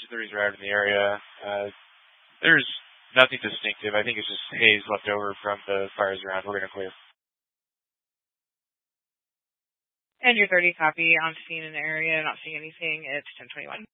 authorities are out in the area. There's nothing distinctive. I think it's just haze left over from the fires around. We're going to clear. And your 30 copy on scene in the area, not seeing anything. It's 10:21.